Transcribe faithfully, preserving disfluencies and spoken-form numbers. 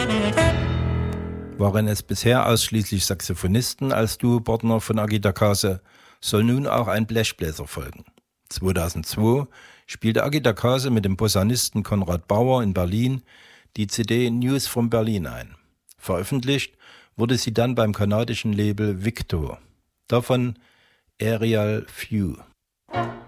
Waren es bisher ausschließlich Saxophonisten als Duopartner von Agita Kase, soll nun auch ein Blechbläser folgen. zweitausendzwei spielte Agita Kase mit dem Posaunisten Konrad Bauer in Berlin die C D News from Berlin ein. Veröffentlicht wurde sie dann beim kanadischen Label Victo. Davon Aerial View.